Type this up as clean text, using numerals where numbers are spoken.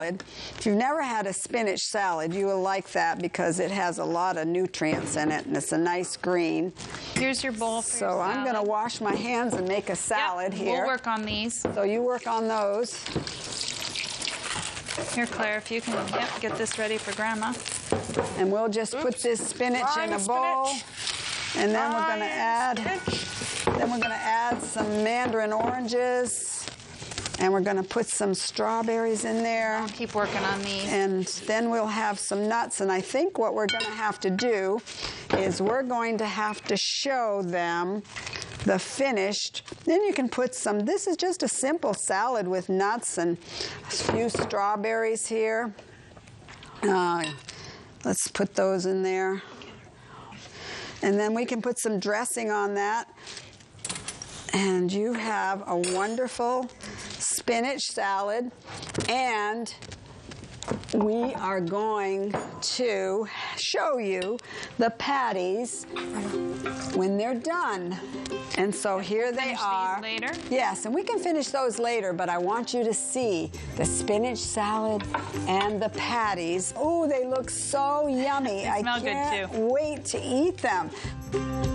If you've never had a spinach salad, you will like that because it has a lot of nutrients in it, and it's a nice green. Here's your bowl for your So salad. I'm going to wash my hands and make a salad here. We'll work on these. So you work on those. Here, Claire, if you can get this ready for Grandma. And we'll just put this spinach in a bowl. And then we're going to add some mandarin oranges. And we're going to put some strawberries in there. I'll keep working on these. And then we'll have some nuts. And I think what we're going to have to do is we're going to have to show them the finished. Then you can put some, this is just a simple salad with nuts and a few strawberries here. Let's put those in there. And then we can put some dressing on that. And you have a wonderful spinach salad, and we are going to show you the patties when they're done. And so here they are. Finish these later? Yes, and we can finish those later, but I want you to see the spinach salad and the patties. Oh, they look so yummy. They smell good, too. I can't wait to eat them.